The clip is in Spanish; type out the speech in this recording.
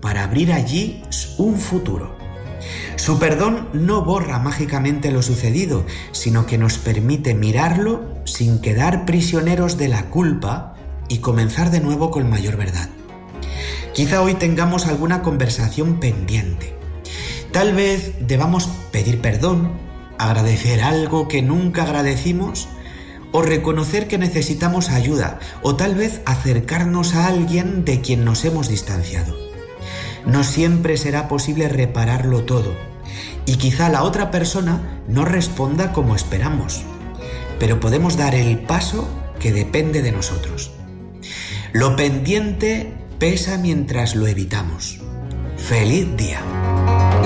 para abrir allí un futuro. Su perdón no borra mágicamente lo sucedido, sino que nos permite mirarlo sin quedar prisioneros de la culpa y comenzar de nuevo con mayor verdad. Quizá hoy tengamos alguna conversación pendiente. Tal vez debamos pedir perdón, agradecer algo que nunca agradecimos, o reconocer que necesitamos ayuda, o tal vez acercarnos a alguien de quien nos hemos distanciado. No siempre será posible repararlo todo, y quizá la otra persona no responda como esperamos, pero podemos dar el paso que depende de nosotros. Lo pendiente pesa mientras lo evitamos. ¡Feliz día!